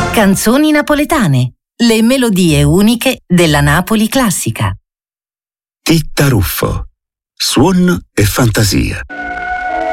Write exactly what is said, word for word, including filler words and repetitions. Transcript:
Canzoni napoletane, le melodie uniche della Napoli classica. Titta Ruffo, suono e fantasia.